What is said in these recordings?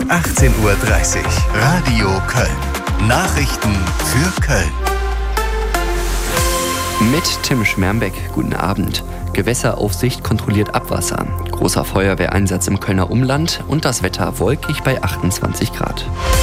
18:30 Uhr. Radio Köln. Nachrichten für Köln. Mit Tim Schmermbeck, guten Abend. Gewässeraufsicht kontrolliert Abwasser. Großer Feuerwehreinsatz im Kölner Umland und das Wetter wolkig bei 28 Grad.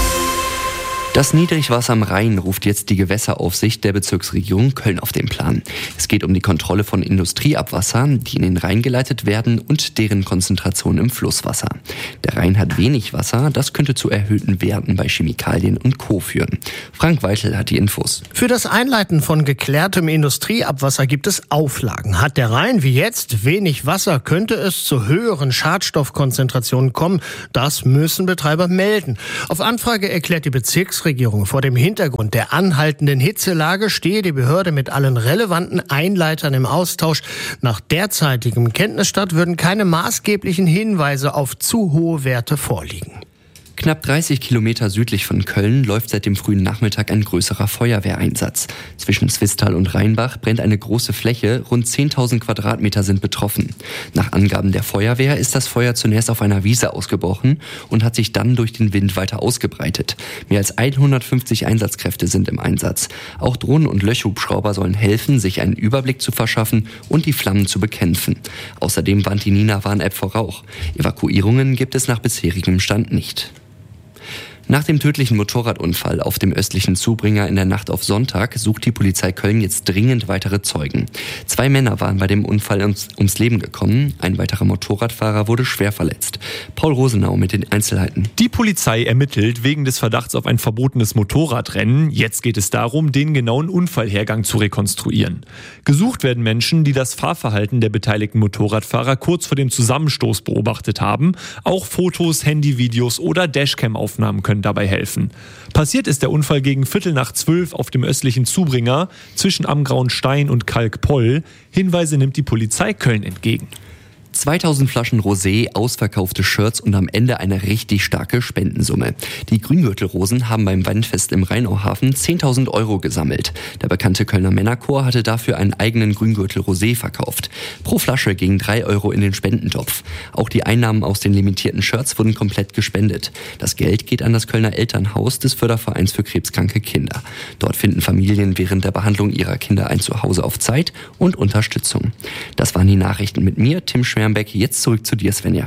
Das Niedrigwasser am Rhein ruft jetzt die Gewässeraufsicht der Bezirksregierung Köln auf den Plan. Es geht um die Kontrolle von Industrieabwasser, die in den Rhein geleitet werden und deren Konzentration im Flusswasser. Der Rhein hat wenig Wasser, das könnte zu erhöhten Werten bei Chemikalien und Co. führen. Frank Weichel hat die Infos. Für das Einleiten von geklärtem Industrieabwasser gibt es Auflagen. Hat der Rhein wie jetzt wenig Wasser, könnte es zu höheren Schadstoffkonzentrationen kommen. Das müssen Betreiber melden. Auf Anfrage erklärt die Bezirksregierung, vor dem Hintergrund der anhaltenden Hitzelage stehe die Behörde mit allen relevanten Einleitern im Austausch. Nach derzeitigem Kenntnisstand würden keine maßgeblichen Hinweise auf zu hohe Werte vorliegen. Knapp 30 Kilometer südlich von Köln läuft seit dem frühen Nachmittag ein größerer Feuerwehreinsatz. Zwischen Zwistal und Rheinbach brennt eine große Fläche, rund 10.000 Quadratmeter sind betroffen. Nach Angaben der Feuerwehr ist das Feuer zunächst auf einer Wiese ausgebrochen und hat sich dann durch den Wind weiter ausgebreitet. Mehr als 150 Einsatzkräfte sind im Einsatz. Auch Drohnen und Löschhubschrauber sollen helfen, sich einen Überblick zu verschaffen und die Flammen zu bekämpfen. Außerdem warnt die Nina-Warn-App vor Rauch. Evakuierungen gibt es nach bisherigem Stand nicht. Nach dem tödlichen Motorradunfall auf dem östlichen Zubringer in der Nacht auf Sonntag sucht die Polizei Köln jetzt dringend weitere Zeugen. 2 Männer waren bei dem Unfall ums Leben gekommen. Ein weiterer Motorradfahrer wurde schwer verletzt. Paul Rosenau mit den Einzelheiten. Die Polizei ermittelt wegen des Verdachts auf ein verbotenes Motorradrennen. Jetzt geht es darum, den genauen Unfallhergang zu rekonstruieren. Gesucht werden Menschen, die das Fahrverhalten der beteiligten Motorradfahrer kurz vor dem Zusammenstoß beobachtet haben. Auch Fotos, Handyvideos oder Dashcam-Aufnahmen können dabei helfen. Passiert ist der Unfall gegen 11:45 auf dem östlichen Zubringer zwischen Am Grauen Stein und Kalkpoll. Hinweise nimmt die Polizei Köln entgegen. 2000 Flaschen Rosé, ausverkaufte Shirts und am Ende eine richtig starke Spendensumme. Die Grüngürtelrosen haben beim Weinfest im Rheinauhafen 10.000 Euro gesammelt. Der bekannte Kölner Männerchor hatte dafür einen eigenen Grüngürtel Rosé verkauft. Pro Flasche gingen 3 Euro in den Spendentopf. Auch die Einnahmen aus den limitierten Shirts wurden komplett gespendet. Das Geld geht an das Kölner Elternhaus des Fördervereins für krebskranke Kinder. Dort finden Familien während der Behandlung ihrer Kinder ein Zuhause auf Zeit und Unterstützung. Das waren die Nachrichten mit mir, Tim Schmermbeck. Jetzt zurück zu dir, Svenja.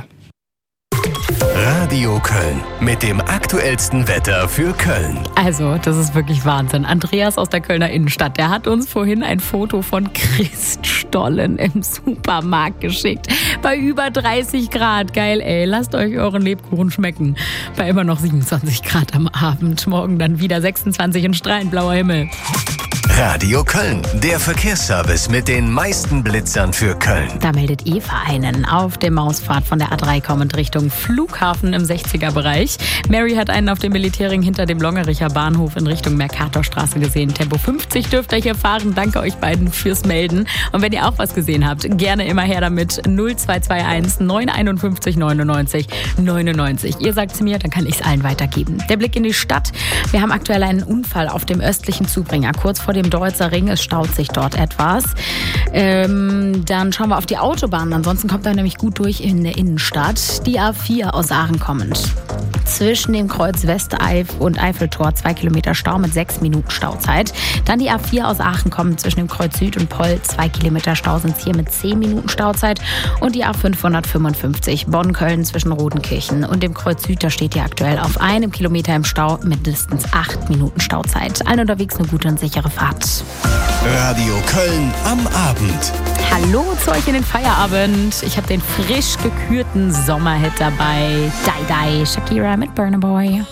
Radio Köln mit dem aktuellsten Wetter für Köln. Also, das ist wirklich Wahnsinn. Andreas aus der Kölner Innenstadt, der hat uns vorhin ein Foto von Christstollen im Supermarkt geschickt. Bei über 30 Grad. Geil, ey. Lasst euch euren Lebkuchen schmecken. Bei immer noch 27 Grad am Abend. Morgen dann wieder 26 und strahlend blauer Himmel. Radio Köln, der Verkehrsservice mit den meisten Blitzern für Köln. Da meldet Eva einen auf der Mausfahrt von der A3 kommend Richtung Flughafen im 60er-Bereich. Mary hat einen auf dem Militärring hinter dem Longericher Bahnhof in Richtung Mercatorstraße gesehen. Tempo 50 dürft ihr hier fahren. Danke euch beiden fürs Melden. Und wenn ihr auch was gesehen habt, gerne immer her damit. 0221 951 99 99. Ihr sagt es mir, dann kann ich es allen weitergeben. Der Blick in die Stadt. Wir haben aktuell einen Unfall auf dem östlichen Zubringer, kurz vor dem Deutzer Ring. Es staut sich dort etwas. Dann schauen wir auf die Autobahn. Ansonsten kommt er nämlich gut durch in der Innenstadt. Die A4 aus Aachen kommend. Zwischen dem Kreuz Westeif und Eiffeltor 2 Kilometer Stau mit 6 Minuten Stauzeit. Dann die A4 aus Aachen kommend zwischen dem Kreuz Süd und Poll. 2 Kilometer Stau sind es hier mit 10 Minuten Stauzeit. Und die A555 Bonn-Köln zwischen Rodenkirchen und dem Kreuz Süd. Da steht hier aktuell auf 1 Kilometer im Stau mindestens 8 Minuten Stauzeit. Allen unterwegs eine gute und sichere Fahrt. Radio Köln am Abend. Hallo zu euch in den Feierabend. Ich habe den frisch gekürten Sommerhit dabei. Die Die, Shakira mit Burna Boy.